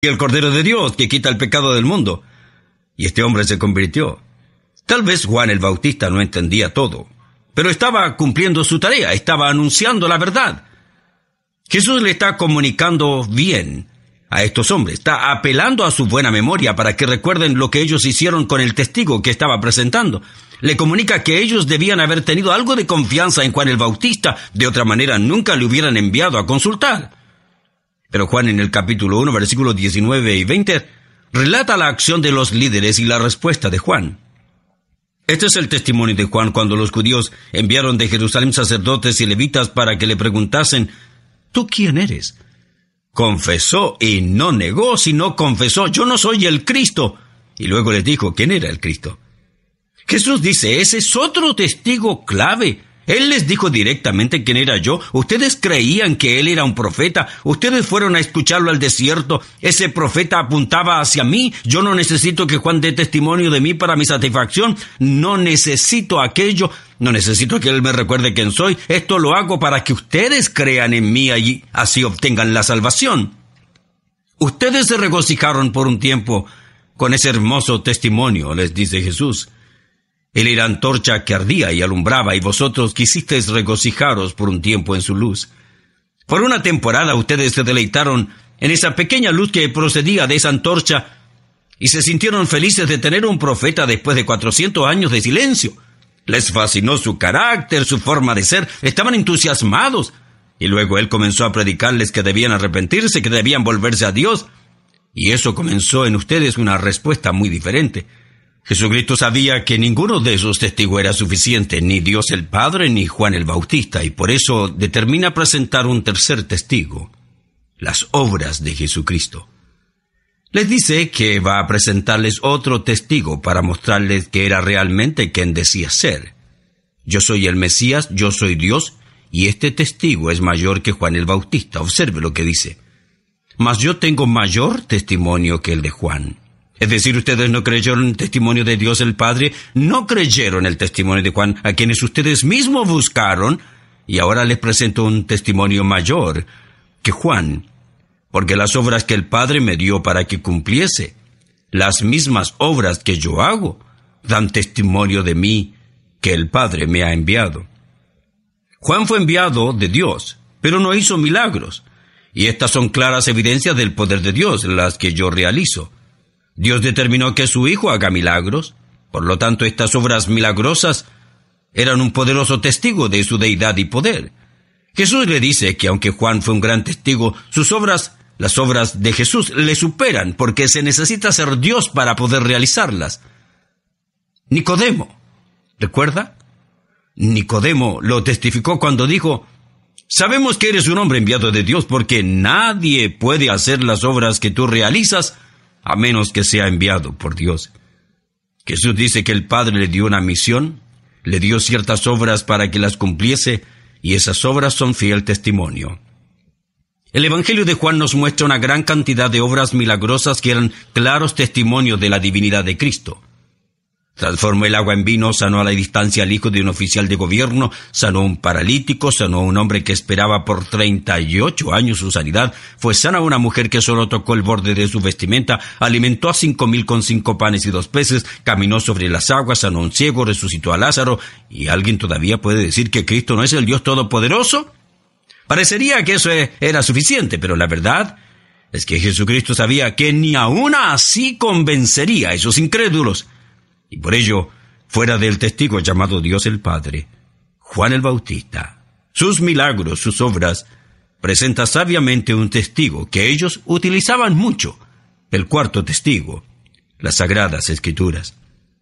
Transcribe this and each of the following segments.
y el Cordero de Dios que quita el pecado del mundo. Y este hombre se convirtió. Tal vez Juan el Bautista no entendía todo, pero estaba cumpliendo su tarea, estaba anunciando la verdad. Jesús le está comunicando bien a estos hombres, está apelando a su buena memoria para que recuerden lo que ellos hicieron con el testigo que estaba presentando. Le comunica que ellos debían haber tenido algo de confianza en Juan el Bautista, de otra manera nunca le hubieran enviado a consultar. Pero Juan en el capítulo 1, versículos 19 y 20, relata la acción de los líderes y la respuesta de Juan. Este es el testimonio de Juan cuando los judíos enviaron de Jerusalén sacerdotes y levitas para que le preguntasen: ¿tú quién eres? Confesó y no negó, sino confesó: yo no soy el Cristo. Y luego les dijo quién era el Cristo. Jesús dice, ese es otro testigo clave. Él les dijo directamente quién era yo. Ustedes creían que él era un profeta. Ustedes fueron a escucharlo al desierto. Ese profeta apuntaba hacia mí. Yo no necesito que Juan dé testimonio de mí para mi satisfacción. No necesito aquello. No necesito que él me recuerde quién soy. Esto lo hago para que ustedes crean en mí y así obtengan la salvación. Ustedes se regocijaron por un tiempo con ese hermoso testimonio, les dice Jesús. Él era antorcha que ardía y alumbraba, y vosotros quisisteis regocijaros por un tiempo en su luz. Por una temporada ustedes se deleitaron en esa pequeña luz que procedía de esa antorcha, y se sintieron felices de tener un profeta después de 400 años de silencio. Les fascinó su carácter, su forma de ser, estaban entusiasmados, y luego él comenzó a predicarles que debían arrepentirse, que debían volverse a Dios, y eso comenzó en ustedes una respuesta muy diferente. Jesucristo sabía que ninguno de esos testigos era suficiente, ni Dios el Padre ni Juan el Bautista, y por eso determina presentar un tercer testigo, las obras de Jesucristo. Les dice que va a presentarles otro testigo para mostrarles que era realmente quien decía ser. Yo soy el Mesías, yo soy Dios, y este testigo es mayor que Juan el Bautista. Observe lo que dice. Mas yo tengo mayor testimonio que el de Juan. Es decir, ustedes no creyeron en el testimonio de Dios el Padre, no creyeron el testimonio de Juan, a quienes ustedes mismos buscaron, y ahora les presento un testimonio mayor que Juan, porque las obras que el Padre me dio para que cumpliese, las mismas obras que yo hago, dan testimonio de mí que el Padre me ha enviado. Juan fue enviado de Dios, pero no hizo milagros, y estas son claras evidencias del poder de Dios, las que yo realizo. Dios determinó que su Hijo haga milagros, por lo tanto estas obras milagrosas eran un poderoso testigo de su deidad y poder. Jesús le dice que aunque Juan fue un gran testigo, sus obras, las obras de Jesús, le superan porque se necesita ser Dios para poder realizarlas. Nicodemo, ¿recuerda? Nicodemo lo testificó cuando dijo: sabemos que eres un hombre enviado de Dios porque nadie puede hacer las obras que tú realizas a menos que sea enviado por Dios. Jesús dice que el Padre le dio una misión, le dio ciertas obras para que las cumpliese, y esas obras son fiel testimonio. El Evangelio de Juan nos muestra una gran cantidad de obras milagrosas que eran claros testimonios de la divinidad de Cristo. Transformó el agua en vino, sanó a la distancia al hijo de un oficial de gobierno, sanó a un paralítico, sanó a un hombre que esperaba por 38 años su sanidad, fue sana a una mujer que solo tocó el borde de su vestimenta, alimentó a 5,000 con 5 panes y 2 peces, caminó sobre las aguas, sanó a un ciego, resucitó a Lázaro. ¿Y alguien todavía puede decir que Cristo no es el Dios Todopoderoso? Parecería que eso era suficiente, pero la verdad es que Jesucristo sabía que ni aún así convencería a esos incrédulos. Y por ello, fuera del testigo llamado Dios el Padre, Juan el Bautista, sus milagros, sus obras, presenta sabiamente un testigo que ellos utilizaban mucho, el cuarto testigo, las Sagradas Escrituras.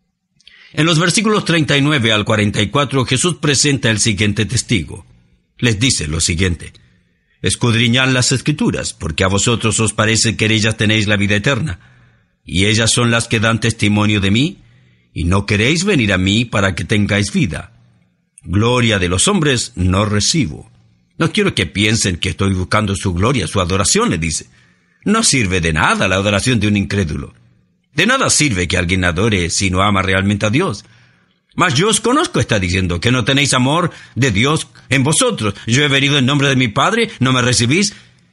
En los versículos 39 al 44, Jesús presenta el siguiente testigo. Les dice lo siguiente: escudriñad las Escrituras, porque a vosotros os parece que en ellas tenéis la vida eterna, y ellas son las que dan testimonio de mí, y no queréis venir a mí para que tengáis vida. Gloria de los hombres no recibo. No quiero que piensen que estoy buscando su gloria, su adoración, le dice. No sirve de nada la adoración de un incrédulo. De nada sirve que alguien adore si no ama realmente a Dios. Mas yo os conozco, está diciendo, que no tenéis amor de Dios en vosotros. Yo he venido en nombre de mi Padre, no me recibís.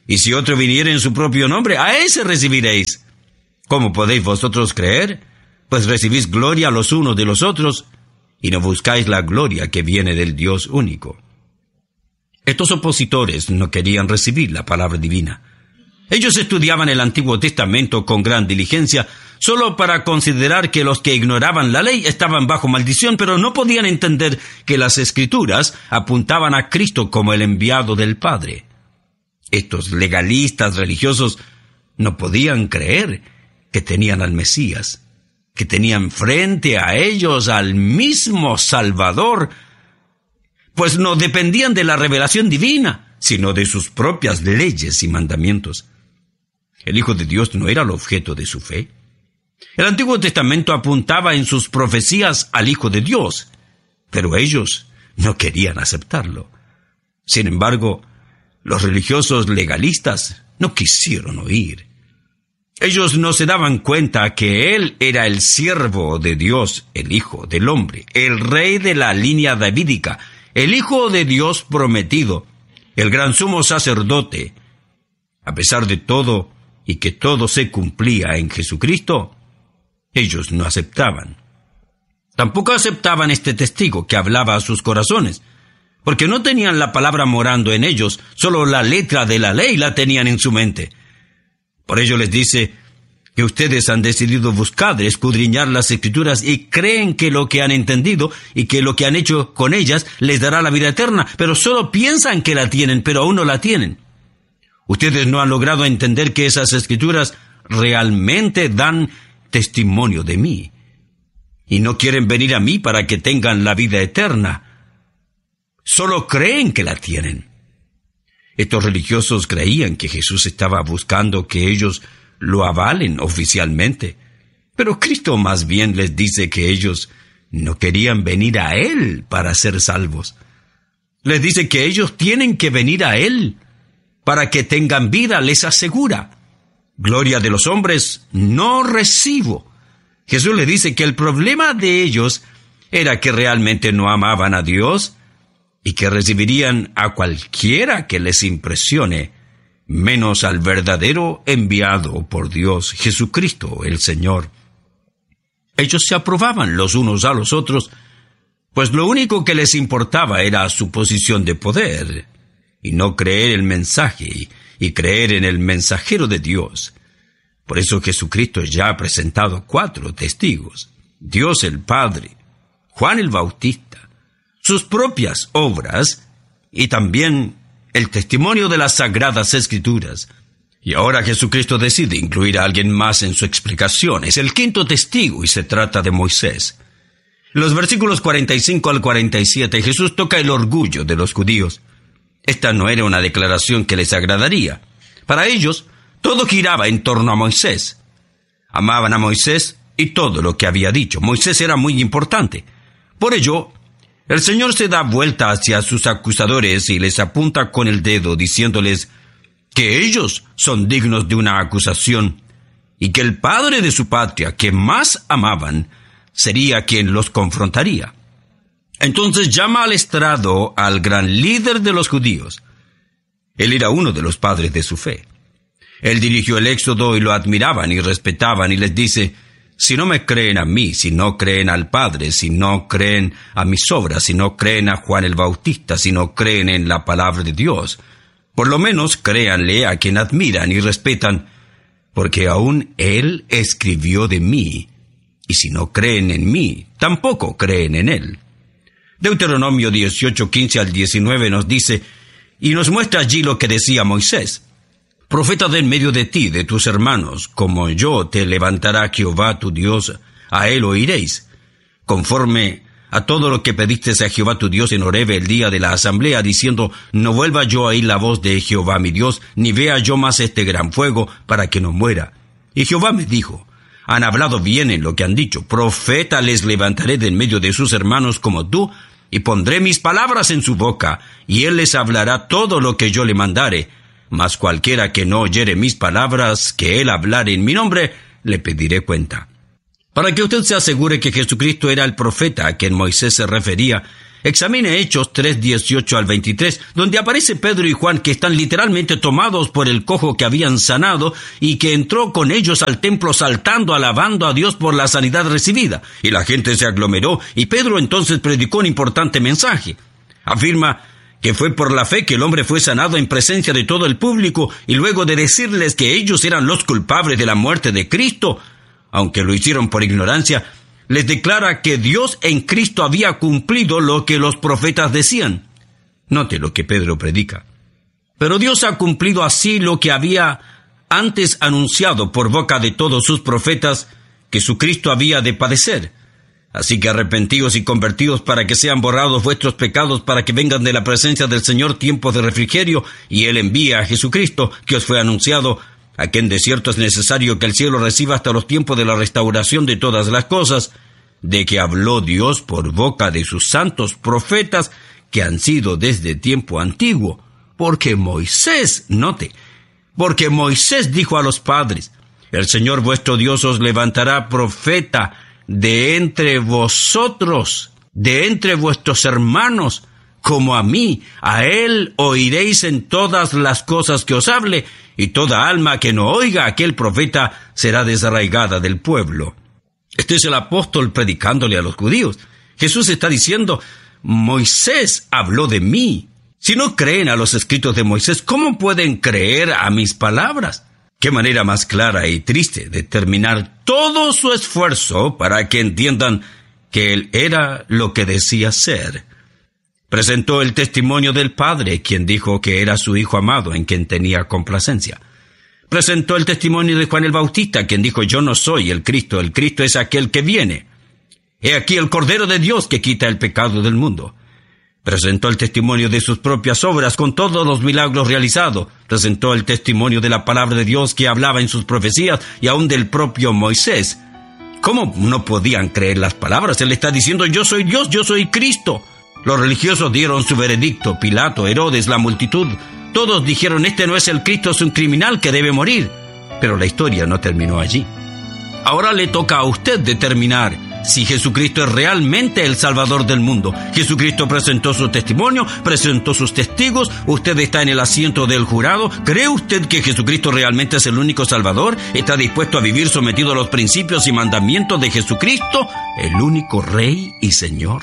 Y si otro viniere en su propio nombre, a ese recibiréis. ¿Cómo podéis vosotros creer? Pues recibís gloria los unos de los otros, y no buscáis la gloria que viene del Dios único. Estos opositores no querían recibir la palabra divina. Ellos estudiaban el Antiguo Testamento con gran diligencia, solo para considerar que los que ignoraban la ley estaban bajo maldición, pero no podían entender que las Escrituras apuntaban a Cristo como el enviado del Padre. Estos legalistas religiosos no podían creer que tenían al Mesías, que tenían frente a ellos al mismo Salvador, pues no dependían de la revelación divina, sino de sus propias leyes y mandamientos. El Hijo de Dios no era el objeto de su fe. El Antiguo Testamento apuntaba en sus profecías al Hijo de Dios, pero ellos no querían aceptarlo. Sin embargo, los religiosos legalistas no quisieron oír. Ellos no se daban cuenta que Él era el siervo de Dios, el Hijo del Hombre, el Rey de la línea davídica, el Hijo de Dios prometido, el gran sumo sacerdote. A pesar de todo, y que todo se cumplía en Jesucristo, ellos no aceptaban. Tampoco aceptaban este testigo que hablaba a sus corazones, porque no tenían la palabra morando en ellos, solo la letra de la ley la tenían en su mente. Por ello les dice que ustedes han decidido buscar, escudriñar las Escrituras y creen que lo que han entendido y que lo que han hecho con ellas les dará la vida eterna, pero solo piensan que la tienen, pero aún no la tienen. Ustedes no han logrado entender que esas Escrituras realmente dan testimonio de mí, y no quieren venir a mí para que tengan la vida eterna. Solo creen que la tienen. Estos religiosos creían que Jesús estaba buscando que ellos lo avalen oficialmente, pero Cristo más bien les dice que ellos no querían venir a Él para ser salvos. Les dice que ellos tienen que venir a Él para que tengan vida, les asegura. Gloria de los hombres no recibo. Jesús les dice que el problema de ellos era que realmente no amaban a Dios y que recibirían a cualquiera que les impresione, menos al verdadero enviado por Dios, Jesucristo el Señor. Ellos se aprobaban los unos a los otros, pues lo único que les importaba era su posición de poder, y no creer el mensaje y creer en el mensajero de Dios. Por eso Jesucristo ya ha presentado 4 testigos: Dios el Padre, Juan el Bautista, sus propias obras y también el testimonio de las Sagradas Escrituras. Y ahora Jesucristo decide incluir a alguien más en su explicación. Es el 5º testigo y se trata de Moisés. En los versículos 45 al 47 Jesús toca el orgullo de los judíos. Esta no era una declaración que les agradaría. Para ellos, todo giraba en torno a Moisés. Amaban a Moisés y todo lo que había dicho. Moisés era muy importante. Por ello, el Señor se da vuelta hacia sus acusadores y les apunta con el dedo, diciéndoles que ellos son dignos de una acusación y que el padre de su patria, que más amaban, sería quien los confrontaría. Entonces llama al estrado al gran líder de los judíos. Él era uno de los padres de su fe. Él dirigió el éxodo y lo admiraban y respetaban, y les dice: si no me creen a mí, si no creen al Padre, si no creen a mis obras, si no creen a Juan el Bautista, si no creen en la palabra de Dios, por lo menos créanle a quien admiran y respetan, porque aún Él escribió de mí, y si no creen en mí, tampoco creen en Él. Deuteronomio 18, 15 al 19 nos dice, y nos muestra allí lo que decía Moisés: profeta de en medio de ti, de tus hermanos, como yo te levantará Jehová tu Dios, a él oiréis, conforme a todo lo que pediste a Jehová tu Dios en Horeb el día de la asamblea, diciendo: no vuelva yo a oír la voz de Jehová mi Dios, ni vea yo más este gran fuego, para que no muera. Y Jehová me dijo: han hablado bien en lo que han dicho, profeta les levantaré de en medio de sus hermanos como tú, y pondré mis palabras en su boca, y él les hablará todo lo que yo le mandare. Mas cualquiera que no oyere mis palabras, que él hablare en mi nombre, le pediré cuenta. Para que usted se asegure que Jesucristo era el profeta a quien Moisés se refería, Examine Hechos 3, 18 al 23, donde aparece Pedro y Juan, que están literalmente tomados por el cojo que habían sanado y que entró con ellos al templo saltando, alabando a Dios por la sanidad recibida. Y la gente se aglomeró y Pedro entonces predicó un importante mensaje. Afirma que fue por la fe que el hombre fue sanado en presencia de todo el público, y luego de decirles que ellos eran los culpables de la muerte de Cristo, aunque lo hicieron por ignorancia, les declara que Dios en Cristo había cumplido lo que los profetas decían. Note lo que Pedro predica. Pero Dios ha cumplido así lo que había antes anunciado por boca de todos sus profetas, que su Cristo había de padecer. Así que arrepentíos y convertidos para que sean borrados vuestros pecados, para que vengan de la presencia del Señor tiempos de refrigerio, y Él envía a Jesucristo, que os fue anunciado, a quien de cierto es necesario que el cielo reciba hasta los tiempos de la restauración de todas las cosas, de que habló Dios por boca de sus santos profetas, que han sido desde tiempo antiguo. Porque Moisés dijo a los padres: el Señor vuestro Dios os levantará profeta de entre vosotros, de entre vuestros hermanos, como a mí. A él oiréis en todas las cosas que os hable, y toda alma que no oiga a aquel profeta será desarraigada del pueblo. Este es el apóstol predicándole a los judíos. Jesús está diciendo: Moisés habló de mí. Si no creen a los escritos de Moisés, ¿cómo pueden creer a mis palabras? Qué manera más clara y triste de terminar todo su esfuerzo para que entiendan que él era lo que decía ser. Presentó el testimonio del Padre, quien dijo que era su Hijo amado, en quien tenía complacencia. Presentó el testimonio de Juan el Bautista, quien dijo: yo no soy el Cristo es aquel que viene. He aquí el Cordero de Dios que quita el pecado del mundo. Presentó el testimonio de sus propias obras con todos los milagros realizados. Presentó el testimonio de la palabra de Dios que hablaba en sus profecías y aún del propio Moisés. ¿Cómo no podían creer las palabras? Él está diciendo: yo soy Dios, yo soy Cristo. Los religiosos dieron su veredicto. Pilato, Herodes, la multitud, todos dijeron: este no es el Cristo, es un criminal que debe morir. Pero la historia no terminó allí. Ahora le toca a usted determinar si Jesucristo es realmente el Salvador del mundo. Jesucristo presentó su testimonio, presentó sus testigos. Usted está en el asiento del jurado. ¿Cree usted que Jesucristo realmente es el único Salvador? ¿Está dispuesto a vivir sometido a los principios y mandamientos de Jesucristo, el único Rey y Señor?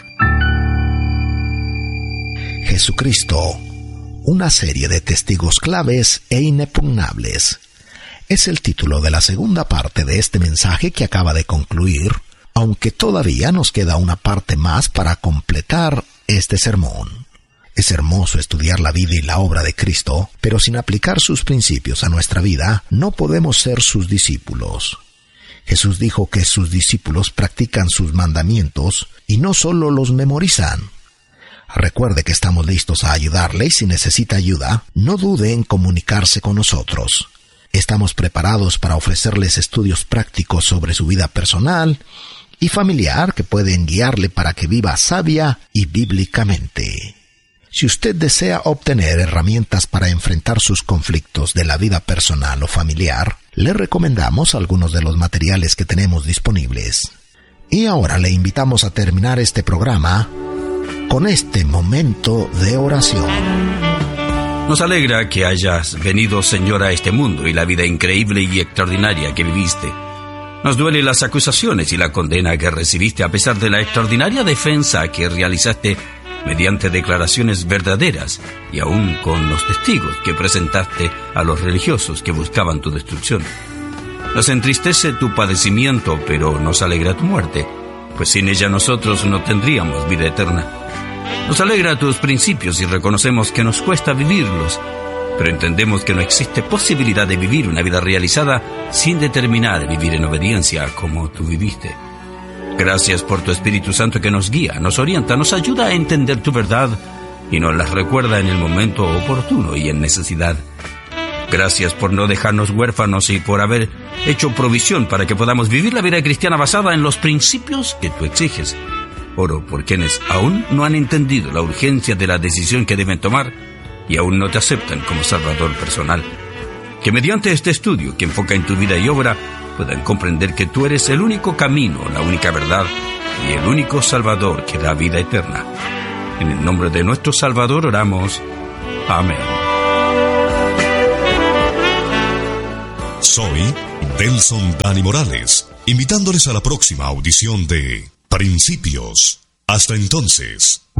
Jesucristo, una serie de testigos claves e inexpugnables, es el título de la segunda parte de este mensaje que acaba de concluir, aunque todavía nos queda una parte más para completar este sermón. Es hermoso estudiar la vida y la obra de Cristo, pero sin aplicar sus principios a nuestra vida, no podemos ser sus discípulos. Jesús dijo que sus discípulos practican sus mandamientos y no solo los memorizan. Recuerde que estamos listos a ayudarle y si necesita ayuda, no dude en comunicarse con nosotros. Estamos preparados para ofrecerles estudios prácticos sobre su vida personal y familiar que pueden guiarle para que viva sabia y bíblicamente. Si usted desea obtener herramientas para enfrentar sus conflictos de la vida personal o familiar, le recomendamos algunos de los materiales que tenemos disponibles. Y ahora le invitamos a terminar este programa con este momento de oración. Nos alegra que hayas venido, Señor, a este mundo y la vida increíble y extraordinaria que viviste. Nos duelen las acusaciones y la condena que recibiste a pesar de la extraordinaria defensa que realizaste mediante declaraciones verdaderas y aún con los testigos que presentaste a los religiosos que buscaban tu destrucción. Nos entristece tu padecimiento, pero nos alegra tu muerte, pues sin ella nosotros no tendríamos vida eterna. Nos alegra tus principios y reconocemos que nos cuesta vivirlos, pero entendemos que no existe posibilidad de vivir una vida realizada sin determinar vivir en obediencia como tú viviste. Gracias por tu Espíritu Santo que nos guía, nos orienta, nos ayuda a entender tu verdad y nos las recuerda en el momento oportuno y en necesidad. Gracias por no dejarnos huérfanos y por haber hecho provisión para que podamos vivir la vida cristiana basada en los principios que tú exiges. Oro por quienes aún no han entendido la urgencia de la decisión que deben tomar y aún no te aceptan como Salvador personal. Que mediante este estudio que enfoca en tu vida y obra puedan comprender que tú eres el único camino, la única verdad y el único Salvador que da vida eterna. En el nombre de nuestro Salvador oramos. Amén. Soy Delson Dani Morales, invitándoles a la próxima audición de Principios. Hasta entonces.